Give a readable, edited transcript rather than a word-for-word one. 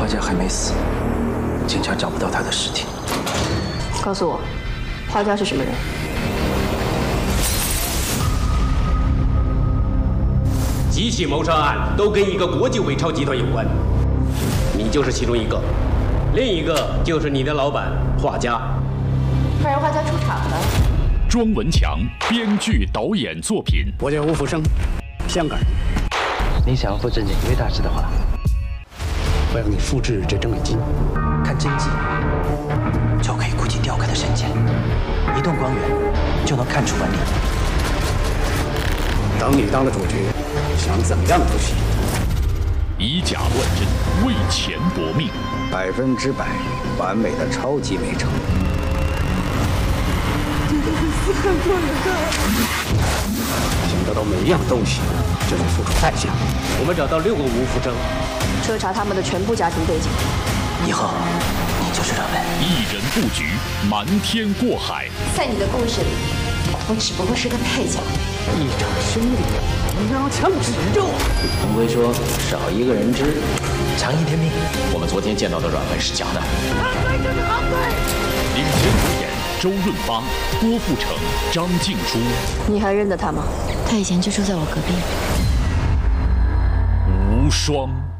画家还没死，警察找不到他的尸体。 告诉我，画家是什么人？ 几起谋杀案都跟一个国际伪钞集团有关，你就是其中一个，另一个就是你的老板画家。 快让画家出场了。 庄文强编剧导演作品。 我叫吴福生，香港人。 你想要复制纽约大师的话， 我让你复制这张美金。 看真迹，就可以估计雕刻的深浅，一动光源就能看出纹理。 等你当了主角，想怎么样都行。 以假乱真，为钱搏命 ，100%完美的超级美钞。 这个是死很多人的。想得到每一样东西，就得付出代价。 我们找到6个吴福生， 彻查他们的全部家庭背景。 以后你就是人们。 一人布局，瞒天过海。 在你的故事里，我只不过是个配角。 一场生意，你拿枪指着我。 总归说，少一个人质，长一条命。 我们昨天见到的软文是假的。 领衔主演周润发、郭富城、张静初。 你还认得他吗？ 他以前就住在我隔壁。 无双。